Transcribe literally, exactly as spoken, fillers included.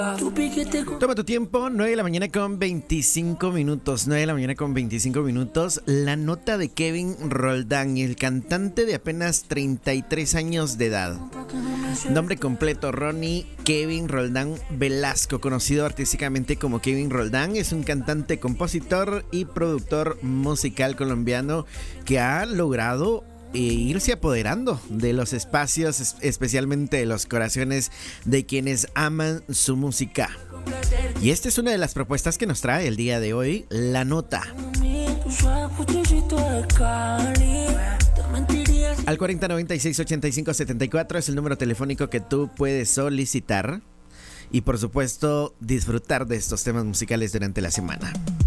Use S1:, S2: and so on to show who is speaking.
S1: Toma tu tiempo, nueve de la mañana con veinticinco minutos, nueve de la mañana con veinticinco minutos, la nota de Kevin Roldán, el cantante de apenas treinta y tres años de edad. Nombre completo, Ronnie Kevin Roldán Velasco, conocido artísticamente como Kevin Roldán, es un cantante, compositor y productor musical colombiano que ha logrado e irse apoderando de los espacios, especialmente de los corazones de quienes aman su música. Y esta es una de las propuestas que nos trae el día de hoy, La Nota. Al cuarenta noventa y seis ochenta y cinco setenta y cuatro es el número telefónico que tú puedes solicitar y, por supuesto, disfrutar de estos temas musicales durante la semana.